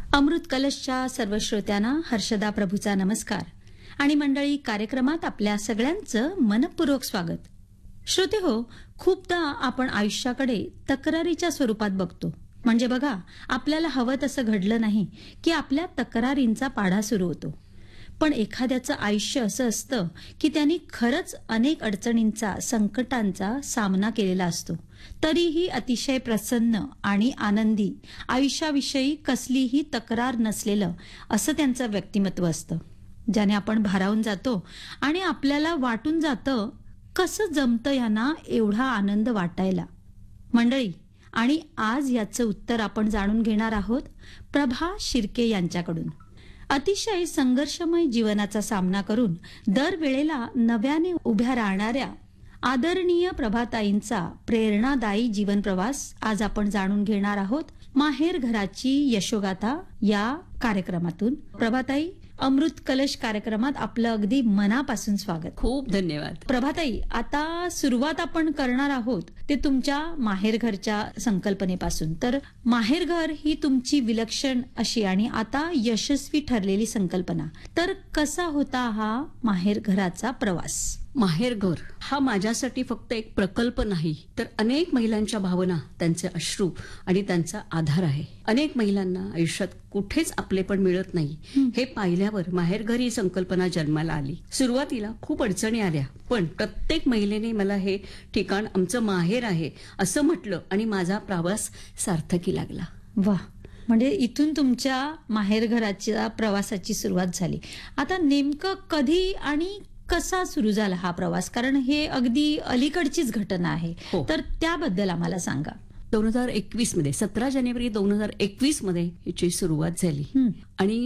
अमृत कलशच्या सर्व श्रोत्यांना हर्षदा प्रभूचा नमस्कार आणि मंडळी कार्यक्रमात आपल्या सगळ्यांचं मनपूर्वक स्वागत. श्रोते हो, खूपदा आपण आयुष्याकडे तक्रारीच्या स्वरूपात बघतो. म्हणजे बघा, आपल्याला हवं तसं घडलं नाही की आपल्या तक्रारींचा पाढा सुरू होतो. पण एखाद्याचं आयुष्य असं असतं की त्यांनी खरंच अनेक अडचणींचा, संकटांचा सामना केलेला असतो, तरीही अतिशय प्रसन्न आणि आनंदी, आयुष्याविषयी कसलीही तक्रार नसलेलं असं त्यांचं व्यक्तिमत्व असतं, ज्याने आपण भारावून जातो आणि आपल्याला वाटून जातं कसं जमतं यांना एवढा आनंद वाटायला. मंडळी, आणि आज याचं उत्तर आपण जाणून घेणार आहोत प्रभा शिर्के यांच्याकडून. अतिशय संघर्षमय जीवनाचा सामना करून दरवेळेला नव्याने उभ्या राहणाऱ्या आदरणीय प्रभाताईंचा प्रेरणादायी जीवन प्रवास आज आपण जाणून घेणार आहोत माहेर घराची यशोगाथा या कार्यक्रमातून. प्रभाताई, अमृत कलश कार्यक्रमात आपलं अगदी मनापासून स्वागत. खूप धन्यवाद. प्रभाताई, आता सुरुवात आपण करणार आहोत ते तुमच्या माहेरघरच्या संकल्पनेपासून. तर माहेरघर ही तुमची विलक्षण अशी आणि आता यशस्वी ठरलेली संकल्पना. तर कसा होता हा माहेरघराचा प्रवास? माहेरघर हा माझ्यासाठी फक्त एक प्रकल्प नाही, तर अनेक महिलांच्या भावना, त्यांचे अश्रू आणि त्यांचा आधार आहे. अनेक महिलांना आयुष्यात कुठेच आपलेपण मिळत नाही हे पाहिल्यावर माहेरघर ही संकल्पना जन्माला आली. सुरुवातीला खूप अडचणी आल्या, पण प्रत्येक महिलेने मला हे ठिकाण आमचं माहेर आहे असं म्हटलं आणि माझा प्रवास सार्थकी लागला. वा, म्हणजे इथून तुमच्या माहेरघराच्या प्रवासाची सुरुवात झाली. आता नेमकं कधी आणि कसा सुरू झाला हा प्रवास? कारण हे अगदी अलीकडचीच घटना आहे. हो. तर त्याबद्दल आम्हाला सांगा. 2021 मध्ये 17 जानेवारी 2021 मध्ये याची सुरुवात झाली आणि